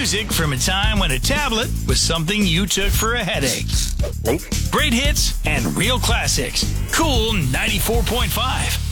music from a time when a tablet was something you took for a headache. Great hits and real classics. Cool 94.5.